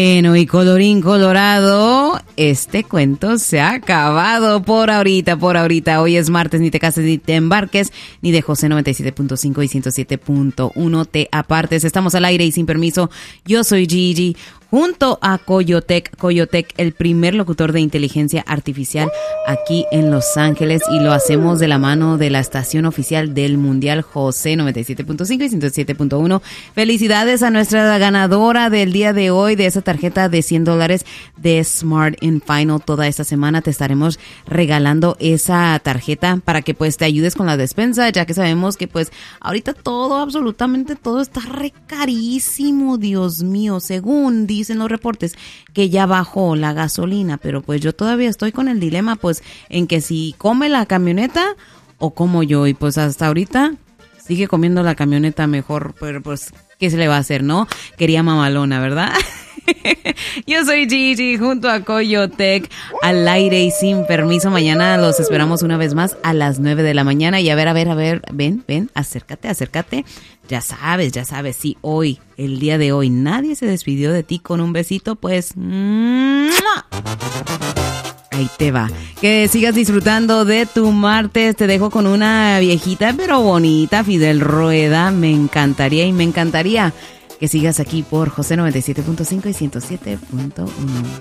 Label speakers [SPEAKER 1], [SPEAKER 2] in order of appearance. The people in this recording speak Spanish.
[SPEAKER 1] Bueno, y colorín colorado, este cuento se ha acabado por ahorita. Hoy es martes, ni te cases ni te embarques, ni de José 97.5 y 107.1 te apartes. Estamos al aire y sin permiso. Yo soy Gigi, junto a Coyotec, el primer locutor de inteligencia artificial aquí en Los Ángeles, y lo hacemos de la mano de la estación oficial del Mundial José 97.5 y 107.1. Felicidades a nuestra ganadora del día de hoy de esa tarjeta de $100 de Smart in Final. Toda esta semana te estaremos regalando esa tarjeta para que pues te ayudes con la despensa, ya que sabemos que pues ahorita absolutamente todo está re carísimo, Dios mío, según dicen los reportes que ya bajó la gasolina, pero pues yo todavía estoy con el dilema pues en que si come la camioneta o como yo, y pues hasta ahorita sigue comiendo la camioneta mejor, pero pues ¿qué se le va a hacer, no? Quería mamalona, ¿verdad? Yo soy Gigi junto a Coyotec, al aire y sin permiso. Mañana los esperamos una vez más a las 9 de la mañana. Y a ver, ven, acércate. Ya sabes, si hoy, el día de hoy, nadie se despidió de ti con un besito, pues ahí te va. Que sigas disfrutando de tu martes. Te dejo con una viejita pero bonita, Fidel Rueda. Me encantaría que sigas aquí por José 97.5 y 107.1.